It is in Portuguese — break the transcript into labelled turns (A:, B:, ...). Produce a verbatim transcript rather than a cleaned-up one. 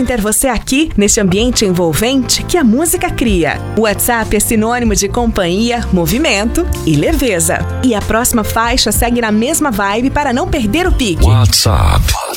A: em ter você aqui, neste ambiente envolvente que a música cria. O WhatsApp é sinônimo de companhia, movimento e leveza. E a próxima faixa segue na mesma vibe para não perder o pique.
B: WhatsApp.